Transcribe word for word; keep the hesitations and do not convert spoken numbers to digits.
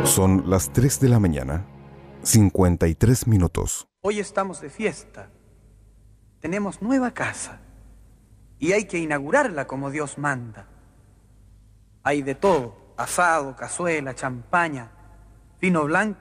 Son las tres de la mañana, cincuenta y tres minutos. Hoy estamos de fiesta. Tenemos nueva casa y hay que inaugurarla como Dios manda. Hay de todo: asado, cazuela, champaña, vino blanco